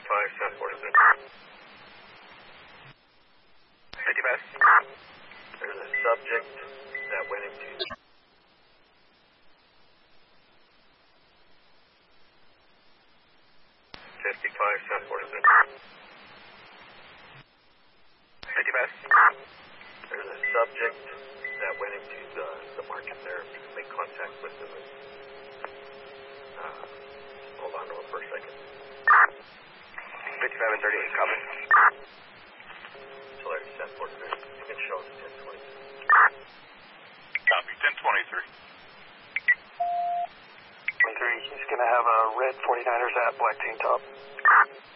South 46. Thank you, Beth. There's a subject that went into 55 South 46. Thank you, Beth. There's a subject that went into the market there. Make contact with them. Hold on to it for a second. 55 and 38, copy. Solari South 46. You can show us 1020. Copy, 1023. 23, he's going to have a red 49ers hat, black tank top.